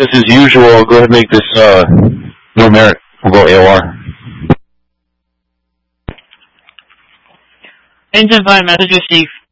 Just as usual, go ahead and make this no merit. We'll go AOR. Engine 5, message received.